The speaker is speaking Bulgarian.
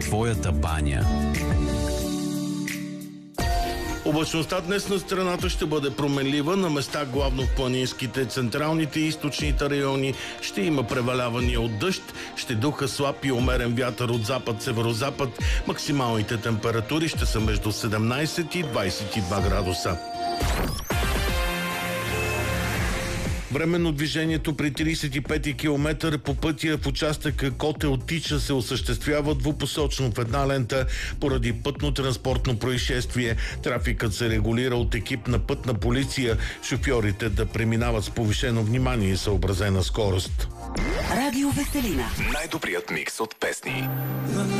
твоята баня. Облачността днес на страната ще бъде променлива. На места, главно в планинските, централните и източните райони, ще има превалявания от дъжд, ще духа слаб и умерен вятър от запад-северозапад. Максималните температури ще са между 17 и 22 градуса. Временно движението при 35-ти километър по пътя в участъка Котел-Тича се осъществява двупосочно в една лента поради пътно-транспортно происшествие. Трафикът се регулира от екип на пътна полиция. Шофьорите да преминават с повишено внимание и съобразена скорост. Радио Веселина. Най-добрият микс от песни.